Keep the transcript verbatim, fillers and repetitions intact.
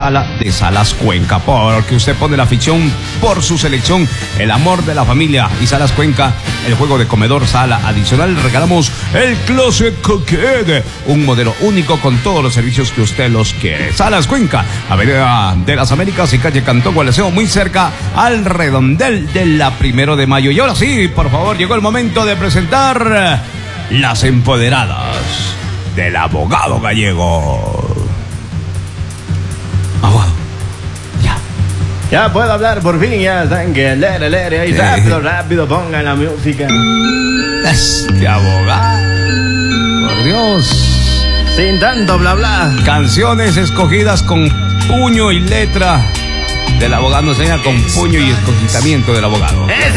Sala de Salas Cuenca, porque usted pone la afición por su selección, el amor de la familia y Salas Cuenca, el juego de comedor sala adicional. Regalamos el Closet Coquette, un modelo único con todos los servicios que usted los quiere. Salas Cuenca, Avenida de las Américas y calle Cantón Gualaceo, muy cerca al redondel de la Primero de Mayo. Y ahora sí, por favor, llegó el momento de presentar las empoderadas del abogado gallego. Abogado, ya. Ya puedo hablar por fin, ya están que lere, lere, ahí rápido, rápido, pongan la música. Este abogado, por Dios. Sin tanto bla bla. Canciones escogidas con puño y letra del abogado, nos enseña con puño y escogitamiento del abogado. Ese